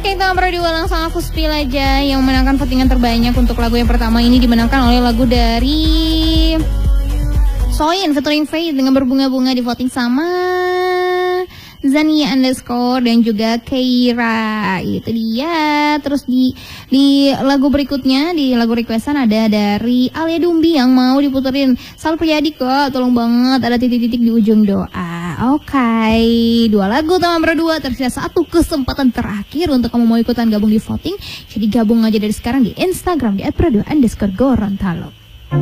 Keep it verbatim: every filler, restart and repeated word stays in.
Oke, kita berdua langsung aku spill aja. Yang memenangkan votingan terbanyak untuk lagu yang pertama ini dimenangkan oleh lagu dari Soin featuring Faith dengan berbunga-bunga, di voting sama Zania underscore dan juga Keira. Itu dia. Terus di di lagu berikutnya, di lagu requestan ada dari Alia Dumbi yang mau diputerin. Sal Priyadi kok, tolong banget, ada titik-titik di ujung doa. Oke, okay. Dua lagu teman berdua, tersisa satu kesempatan terakhir untuk kamu mau ikutan gabung di voting. Jadi gabung aja dari sekarang di Instagram di at pradu underscore Gorontalo.